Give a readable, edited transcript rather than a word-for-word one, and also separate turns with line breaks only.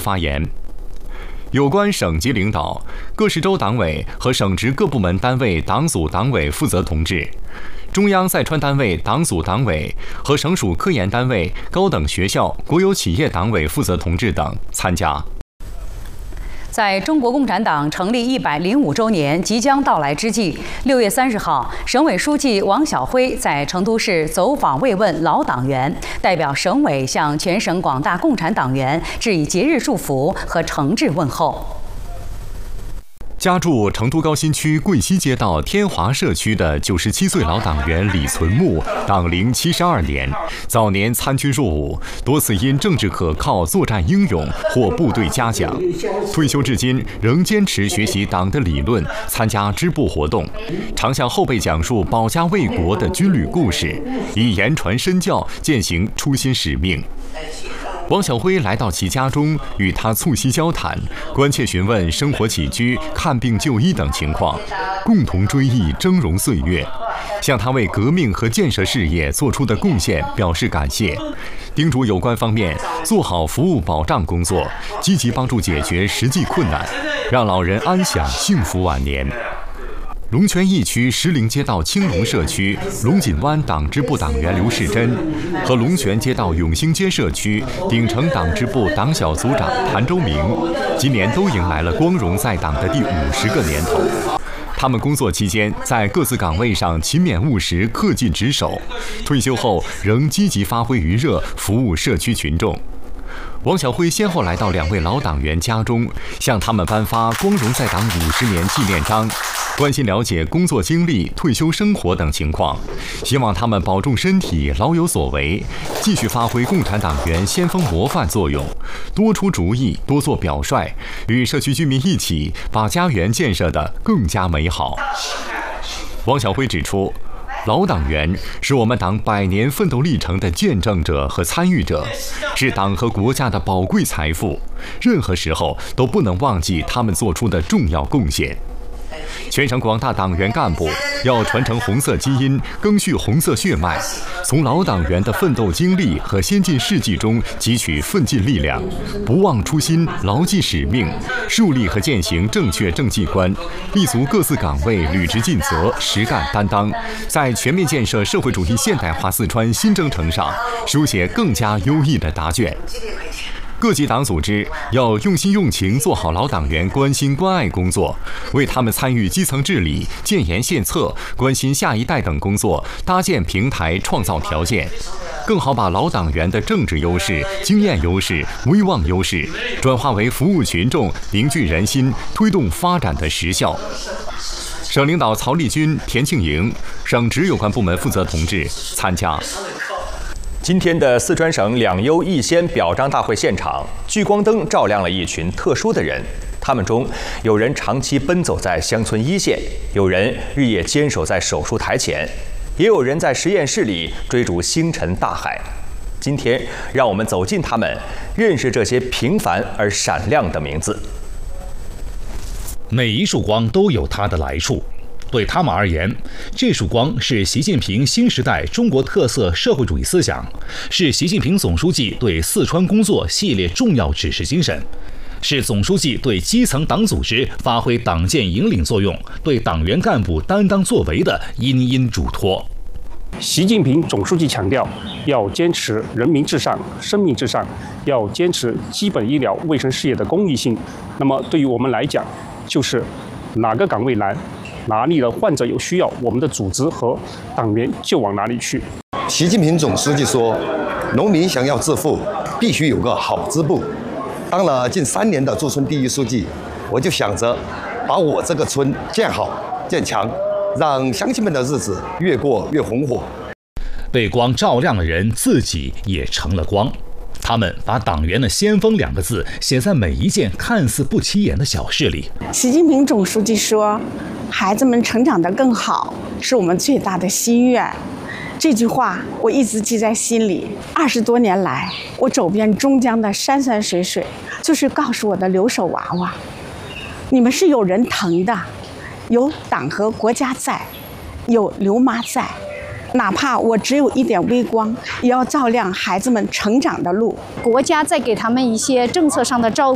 发言。有关省级领导、各市州党委和省直各部门单位党组党委负责同志、中央在川单位党组党委和省属科研单位、高等学校、国有企业党委负责同志等参加。
在中国共产党成立105周年即将到来之际，6月30号，省委书记王晓辉在成都市走访慰问老党员，代表省委向全省广大共产党员致以节日祝福和诚挚问候。
家住成都高新区桂溪街道天华社区的97岁老党员李存木，党龄72年，早年参军入伍，多次因政治可靠、作战英勇获部队嘉奖。退休至今，仍坚持学习党的理论，参加支部活动，常向后辈讲述保家卫国的军旅故事，以言传身教，践行初心使命。王晓辉来到其家中，与他促膝交谈，关切询问生活起居、看病就医等情况，共同追忆峥嵘岁月，向他为革命和建设事业做出的贡献表示感谢，叮嘱有关方面做好服务保障工作，积极帮助解决实际困难，让老人安享幸福晚年。龙泉驿区石林街道青龙社区龙井湾党支部党员刘世珍和龙泉街道永兴街社区鼎城党支部党小组长谭周明，今年都迎来了光荣在党的第50个年头。他们工作期间在各自岗位上勤勉务实、恪尽职守，退休后仍积极发挥余热，服务社区群众。王晓辉先后来到2位老党员家中，向他们颁发光荣在党50年纪念章，关心了解工作经历、退休生活等情况，希望他们保重身体，老有所为，继续发挥共产党员先锋模范作用，多出主意，多做表率，与社区居民一起把家园建设得更加美好。王晓辉指出，老党员是我们党100年奋斗历程的见证者和参与者，是党和国家的宝贵财富，任何时候都不能忘记他们做出的重要贡献。全省广大党员干部要传承红色基因，赓续红色血脉，从老党员的奋斗经历和先进事迹中汲取奋进力量，不忘初心，牢记使命，树立和践行正确政绩观，立足各自岗位，履职尽责，实干担当，在全面建设社会主义现代化四川新征程上书写更加优异的答卷。各级党组织要用心用情做好老党员关心关爱工作，为他们参与基层治理、建言献策、关心下一代等工作搭建平台、创造条件，更好把老党员的政治优势、经验优势、威望优势转化为服务群众、凝聚人心、推动发展的实效。省领导曹立军、田庆莹，省直有关部门负责同志参加。
今天的四川省2优1先表彰大会现场，聚光灯照亮了一群特殊的人。他们中有人长期奔走在乡村一线，有人日夜坚守在手术台前，也有人在实验室里追逐星辰大海。今天，让我们走进他们，认识这些平凡而闪亮的名字。
每一束光都有它的来处。对他们而言，这束光是习近平新时代中国特色社会主义思想，是习近平总书记对四川工作系列重要指示精神，是总书记对基层党组织发挥党建引领作用、对党员干部担当作为的殷殷嘱托。
习近平总书记强调，要坚持人民至上、生命至上，要坚持基本医疗卫生事业的公益性。那么，对于我们来讲，就是哪个岗位难，哪里的患者有需要，我们的组织和党员就往哪里去。
习近平总书记说，农民想要致富，必须有个好支部。当了近3年的驻村第一书记，我就想着把我这个村建好、建强，让乡亲们的日子越过越红火。
被光照亮的人自己也成了光。他们把党员的先锋2个字写在每一件看似不起眼的小事里。
习近平总书记说，孩子们成长得更好是我们最大的心愿。这句话我一直记在心里。20多年来，我走遍中江的山山水水，就是告诉我的留守娃娃，你们是有人疼的，有党和国家在，有刘妈在，哪怕我只有一点微光，也要照亮孩子们成长的路。
国家在给他们一些政策上的照顾。